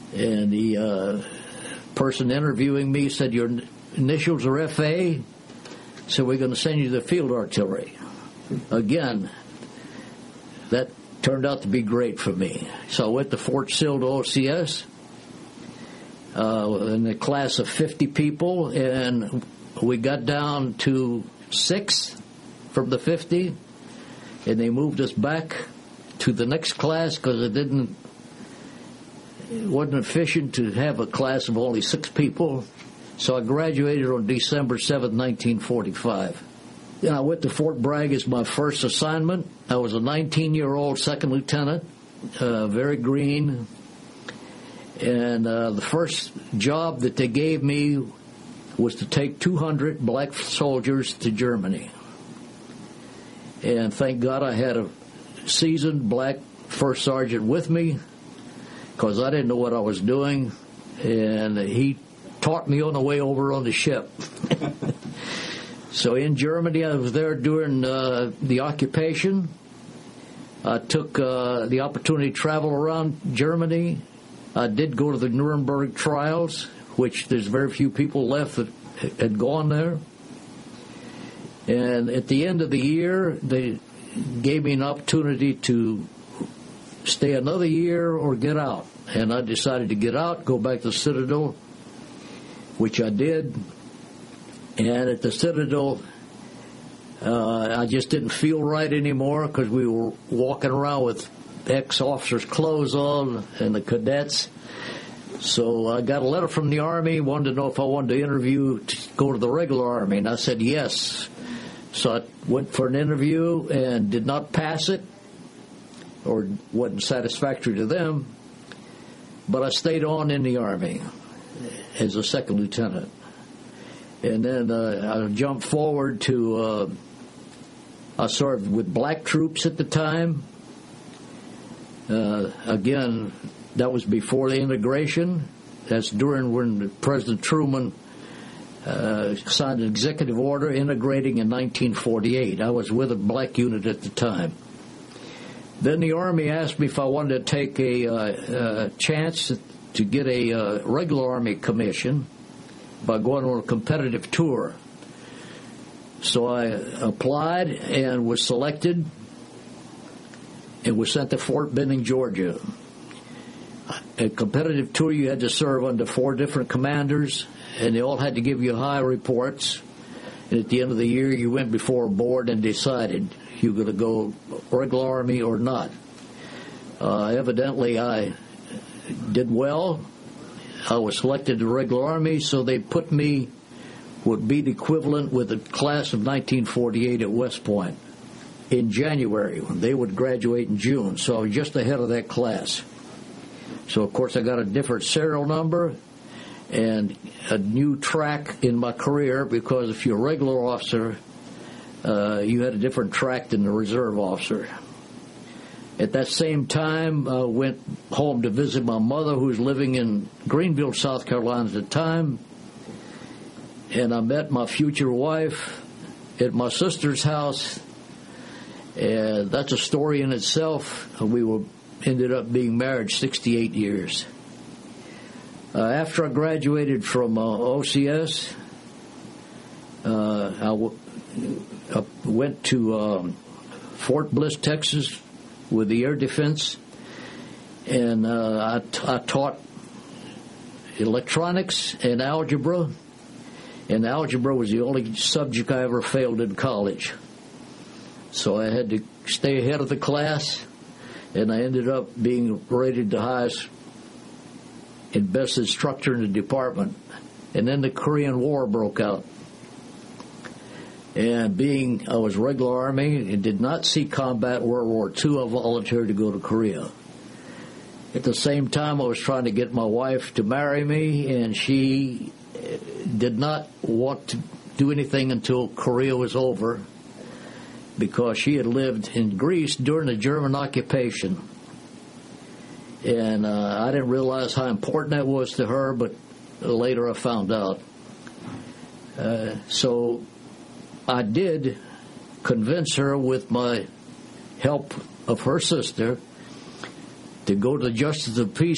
And the person interviewing me said, "Your initials are F.A., so we're going to send you to the field artillery." Again, that turned out to be great for me. So I went to Fort Sill to OCS in a class of 50 people, and we got down to 6 from the 50, and they moved us back to the next class because it wasn't efficient to have a class of only 6 people. So I graduated on December 7th, 1945. Then I went to Fort Bragg as my first assignment. I was a 19-year-old second lieutenant, very green. And the first job that they gave me was to take 200 black soldiers to Germany. And thank God I had a seasoned black first sergeant with me, because I didn't know what I was doing. And he taught me on the way over on the ship. So in Germany, I was there during the occupation. I took the opportunity to travel around Germany. I did go to the Nuremberg trials, which there's very few people left that had gone there. And at the end of the year, they gave me an opportunity to stay another year or get out. And I decided to get out, go back to the Citadel, which I did. And at the Citadel, I just didn't feel right anymore because we were walking around with ex-officers' clothes on and the cadets. So I got a letter from the Army, wanted to know if I wanted to interview to go to the regular Army, and I said yes. So I went for an interview and did not pass it, or wasn't satisfactory to them, but I stayed on in the Army as a second lieutenant. And then I jumped forward to, I served with black troops at the time. Again, that was before the integration. That's during when President Truman signed an executive order integrating in 1948. I was with a black unit at the time. Then the Army asked me if I wanted to take a chance to get a regular Army commission by going on a competitive tour. So I applied and was selected and was sent to Fort Benning, Georgia. A competitive tour, you had to serve under 4 different commanders, and they all had to give you high reports. And at the end of the year, you went before a board and decided you were going to go regular Army or not. Evidently, I did well. I was selected to the regular Army, so they put me, would be the equivalent with the class of 1948 at West Point in January, when they would graduate in June. So I was just ahead of that class. So, of course, I got a different serial number and a new track in my career, because if you're a regular officer, you had a different track than the reserve officer. At that same time, I went home to visit my mother, who was living in Greenville, South Carolina at the time. And I met my future wife at my sister's house. And that's a story in itself. We ended up being married 68 years. After I graduated from OCS, I went to Fort Bliss, Texas, with the Air Defense, and I taught electronics and algebra, and algebra was the only subject I ever failed in college. So I had to stay ahead of the class, and I ended up being rated the highest and best instructor in the department. And then the Korean War broke out. And I was regular Army and did not see combat World War II, I volunteered to go to Korea. At the same time, I was trying to get my wife to marry me, and she did not want to do anything until Korea was over, because she had lived in Greece during the German occupation. And I didn't realize how important that was to her, but later I found out. So I did convince her, with my help of her sister, to go to the Justice of Peace